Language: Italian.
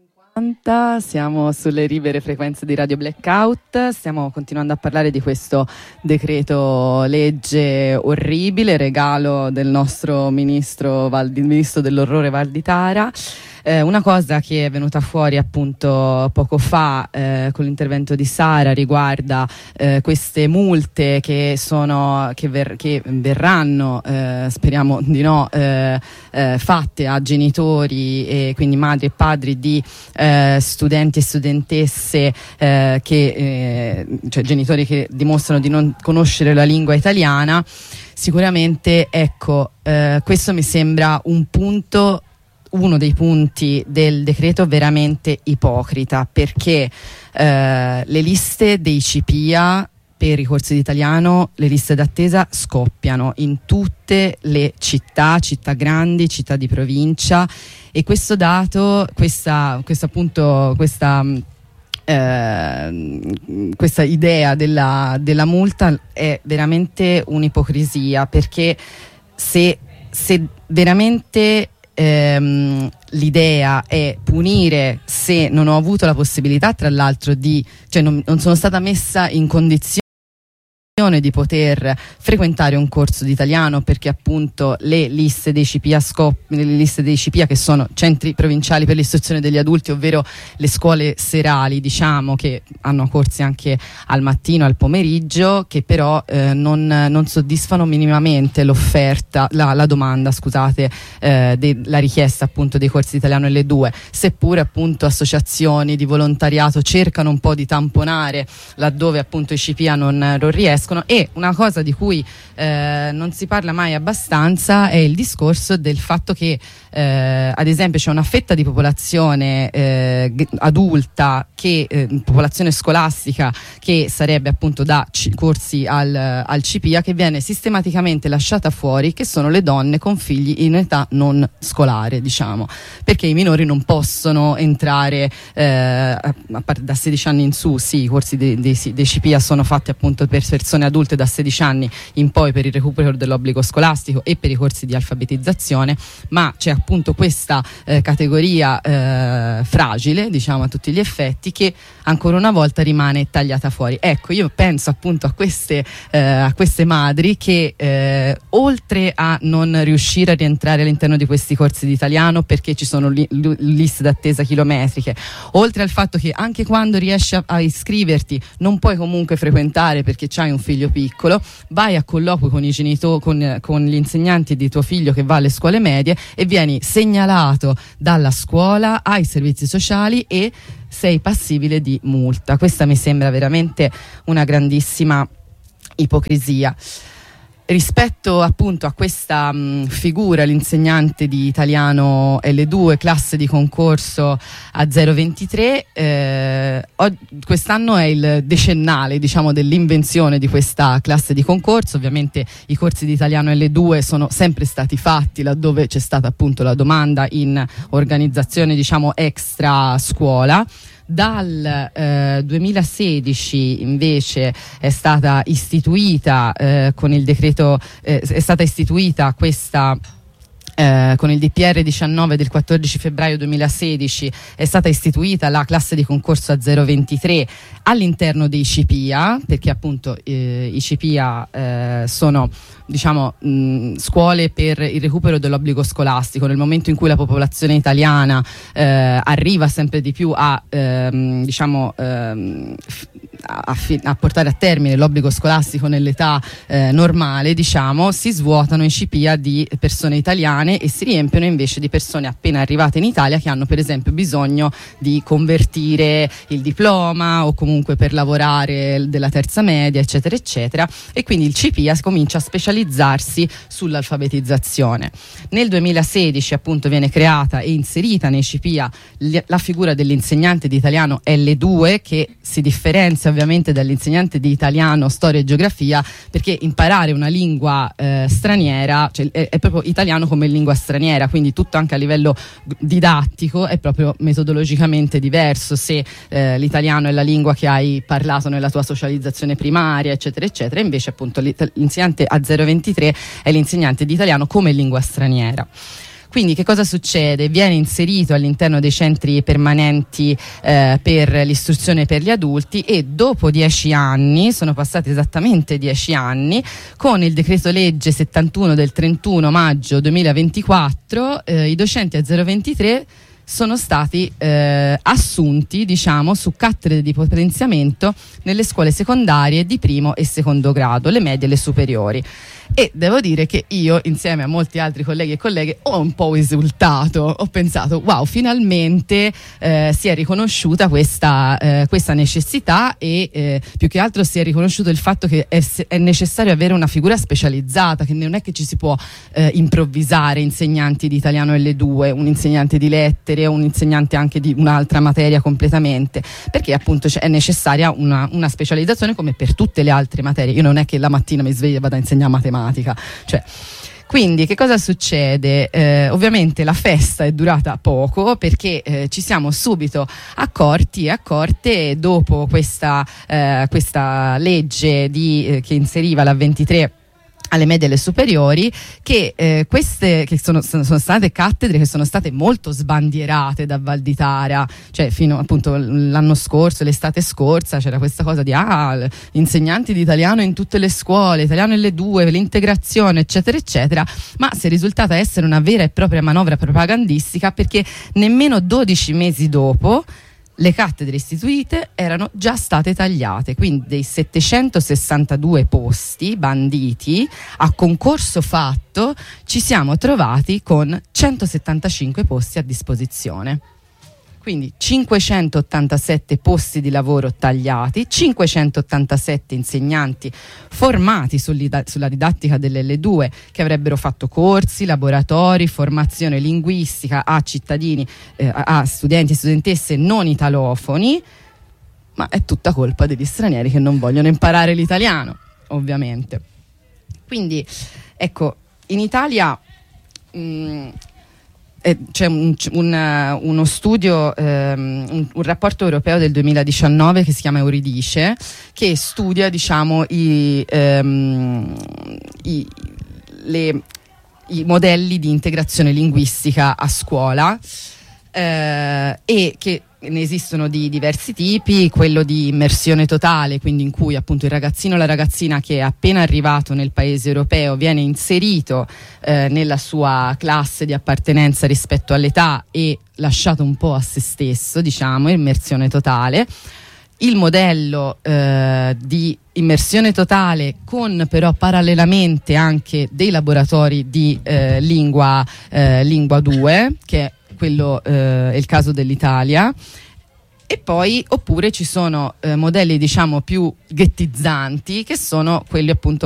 50, siamo sulle libere frequenze di Radio Blackout, stiamo continuando a parlare di questo decreto legge orribile, regalo del nostro ministro dell'orrore Valditara. Una cosa che è venuta fuori appunto poco fa con l'intervento di Sara riguarda queste multe che verranno, speriamo di no, fatte a genitori e quindi madri e padri di studenti e studentesse cioè genitori che dimostrano di non conoscere la lingua italiana. Sicuramente ecco, questo mi sembra uno dei punti del decreto veramente ipocrita, perché le liste dei CPIA per i corsi di italiano, le liste d'attesa scoppiano in tutte le città grandi, città di provincia, e questo dato, questa idea della multa è veramente un'ipocrisia, perché se veramente l'idea è punire se non ho avuto la possibilità, tra l'altro, non sono stata messa in condizione di poter frequentare un corso di italiano, perché appunto le liste dei CPIA che sono centri provinciali per l'istruzione degli adulti, ovvero le scuole serali, diciamo, che hanno corsi anche al mattino, al pomeriggio, che però non soddisfano minimamente l'offerta, la domanda, scusate, la richiesta appunto dei corsi di italiano L2, seppure appunto associazioni di volontariato cercano un po' di tamponare laddove appunto i CPIA non riescono. E una cosa di cui non si parla mai abbastanza è il discorso del fatto che ad esempio c'è una fetta di popolazione adulta, popolazione scolastica, che sarebbe appunto da corsi al CPIA, che viene sistematicamente lasciata fuori, che sono le donne con figli in età non scolare, diciamo, perché i minori non possono entrare a parte da 16 anni in su. Sì, i corsi dei CPIA sono fatti appunto per persone adulte da 16 anni in poi, per il recupero dell'obbligo scolastico e per i corsi di alfabetizzazione, ma c'è appunto questa categoria fragile, diciamo a tutti gli effetti, che ancora una volta rimane tagliata fuori. Ecco, io penso appunto a queste madri che oltre a non riuscire a rientrare all'interno di questi corsi di italiano perché ci sono liste d'attesa chilometriche, oltre al fatto che anche quando riesci a iscriverti non puoi comunque frequentare perché c'hai un figlio piccolo, vai a colloqui con i genitori, con gli insegnanti di tuo figlio che va alle scuole medie, e vieni segnalato dalla scuola ai servizi sociali e sei passibile di multa. Questa mi sembra veramente una grandissima ipocrisia. Rispetto appunto a questa figura, l'insegnante di italiano L2, classe di concorso a 023, quest'anno è il decennale, diciamo, dell'invenzione di questa classe di concorso. Ovviamente i corsi di italiano L2 sono sempre stati fatti laddove c'è stata appunto la domanda in organizzazione, diciamo, extra scuola. Dal 2016 invece è stata istituita con il decreto, è stata istituita questa con il DPR 19 del 14 febbraio 2016 è stata istituita la classe di concorso a 023 all'interno dei CPIA, perché appunto i CPIA sono, diciamo, scuole per il recupero dell'obbligo scolastico. Nel momento in cui la popolazione italiana arriva sempre di più a portare a termine l'obbligo scolastico nell'età normale, diciamo, si svuotano i CPIA di persone italiane e si riempiono invece di persone appena arrivate in Italia, che hanno per esempio bisogno di convertire il diploma o comunque per lavorare della terza media, eccetera eccetera, e quindi il CPIA comincia a specializzarsi sull'alfabetizzazione. Nel 2016 appunto viene creata e inserita nei CPIA la figura dell'insegnante di italiano L2, che si differenzia ovviamente dall'insegnante di italiano storia e geografia, perché imparare una lingua straniera, cioè è proprio italiano come lingua straniera, quindi tutto anche a livello didattico è proprio metodologicamente diverso se l'italiano è la lingua che hai parlato nella tua socializzazione primaria, eccetera eccetera. Invece appunto l'insegnante a 023 è l'insegnante di italiano come lingua straniera. Quindi che cosa succede? Viene inserito all'interno dei centri permanenti per l'istruzione per gli adulti, e dopo 10 anni, sono passati esattamente 10 anni, con il decreto legge 71 del 31 maggio 2024, i docenti a 023 sono stati assunti, diciamo, su cattedre di potenziamento nelle scuole secondarie di primo e secondo grado, le medie e le superiori. E devo dire che io, insieme a molti altri colleghi e colleghe, ho un po' esultato, ho pensato wow, finalmente si è riconosciuta questa necessità, e più che altro si è riconosciuto il fatto che è necessario avere una figura specializzata, che non è che ci si può improvvisare insegnanti di italiano L2, un insegnante di lettere, un insegnante anche di un'altra materia completamente, perché appunto è necessaria una specializzazione come per tutte le altre materie. Io non è che la mattina mi sveglio e vado a insegnare matematica, cioè. Quindi che cosa succede? Ovviamente la festa è durata poco, perché ci siamo subito accorti e accorte, dopo questa legge che inseriva la 23 alle medie e alle superiori, che queste che sono state cattedre che sono state molto sbandierate da Val di Tara, cioè fino appunto l'anno scorso, l'estate scorsa, c'era questa cosa di insegnanti di italiano in tutte le scuole, italiano L2, l'integrazione, eccetera eccetera, ma si è risultata essere una vera e propria manovra propagandistica, perché nemmeno 12 mesi dopo le cattedre istituite erano già state tagliate. Quindi dei 762 posti banditi a concorso fatto, ci siamo trovati con 175 posti a disposizione. Quindi 587 posti di lavoro tagliati, 587 insegnanti formati sulla didattica dell'L2, che avrebbero fatto corsi, laboratori, formazione linguistica a cittadini, a studenti e studentesse non italofoni, ma è tutta colpa degli stranieri che non vogliono imparare l'italiano, ovviamente. Quindi, ecco, in Italia c'è uno studio, un rapporto europeo del 2019 che si chiama Euridice, che studia, diciamo, i modelli di integrazione linguistica a scuola, e che ne esistono di diversi tipi. Quello di immersione totale, quindi in cui appunto il ragazzino o la ragazzina che è appena arrivato nel paese europeo viene inserito nella sua classe di appartenenza rispetto all'età e lasciato un po' a se stesso, diciamo, immersione totale. Il modello di immersione totale, con però parallelamente anche dei laboratori di lingua 2, che è quello è il caso dell'Italia. E poi oppure ci sono modelli, diciamo, più ghettizzanti, che sono quelli appunto